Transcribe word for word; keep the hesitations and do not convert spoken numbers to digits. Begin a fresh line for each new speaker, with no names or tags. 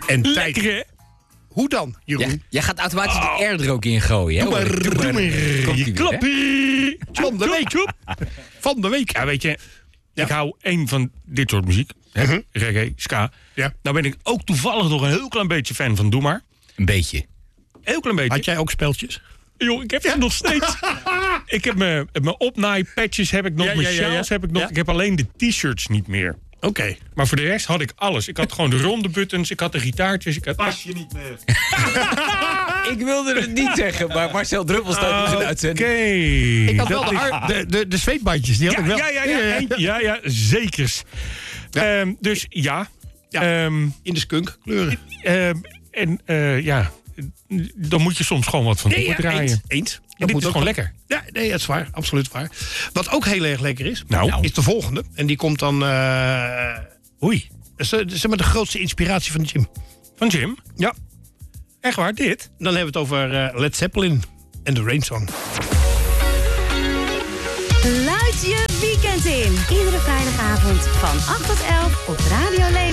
En tijd.
Lekker, hè?
Hoe dan, Jeroen?
Ja, jij gaat automatisch de R er ook in gooien. Hè?
Doe maar, doe maar.
Komt ie
Je
weer,
klappie.
Van de week. Van de week.
Ja, weet je, ik hou één van dit soort muziek. Hè?
Mhm.
Reggae, ska.
Ja.
Nou ben ik ook toevallig nog een heel klein beetje fan van Doe Maar.
Een beetje.
Heel klein beetje.
Had jij ook speltjes?
Joh, ik heb ze nog steeds. Ik heb mijn, mijn opnaaipatches heb ik nog,
Ja,
mijn
ja, ja, ja.
sjaals heb ik nog.
Ja.
Ik heb alleen de t-shirts niet meer.
Oké. Okay.
Maar voor de rest had ik alles. Ik had gewoon de ronde buttons, ik had de gitaartjes, ik had...
Pas je niet meer.
Ik wilde het niet zeggen, maar Marcel Druppel staat in de uitzending.
Oké.
Ik had wel
Dat
de,
is-
ar- de, de, de zweetbandjes. Die had
Ja,
ik wel.
ja, ja, ja, eentje, ja, ja, zekers.
Ja.
Ehm, dus ja.
Ja.
Ehm,
In de skunk kleuren.
ehm, en eh, ja, dan moet je soms gewoon wat van
Nee, ja,
doordraaien.
eens. eens.
En dit
moet
is
ook
gewoon
wel.
lekker.
Ja, nee, dat is waar. Absoluut waar. Wat ook heel erg lekker is,
Nou.
is de volgende. En die komt dan... eh
Oei.
dat is, eh, zeg maar de grootste inspiratie van Jim.
Van Jim?
Ja.
Echt waar, dit?
Dan hebben we het over eh, Led Zeppelin en de Rain Song.
Luid je weekend in. Iedere vrijdagavond van acht tot elf op Radio Leven.